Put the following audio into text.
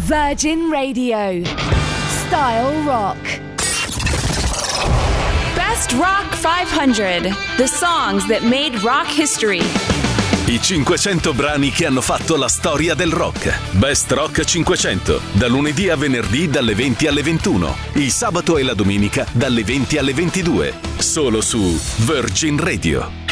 Virgin Radio. Style Rock. Best Rock 500. The songs that made rock history. I 500 brani che hanno fatto la storia del rock. Best Rock 500. Da lunedì a venerdì dalle 20 alle 21. Il sabato e la domenica dalle 20 alle 22. Solo su Virgin Radio.